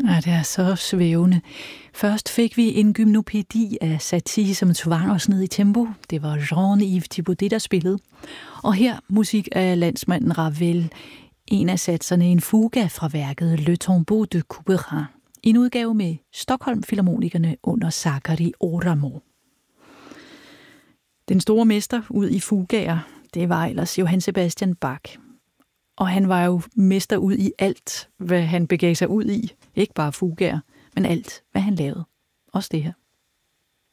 Ja, det er så svævende. Først fik vi en gymnopædi af Satie, som tvang os ned i tempo. Det var Jean-Yves Thibaudet, der spillede. Og her musik af landsmanden Ravel. En af satserne en fuga fra værket Le Tombeau de Couperin. En udgave med Stockholm Filharmonikerne under Sakari Oramo. Den store mester ud i fugaer, det var ellers Johann Sebastian Bach. Og han var jo mester ud i alt, hvad han begav sig ud i. Ikke bare fugaer, men alt, hvad han lavede. Også det her.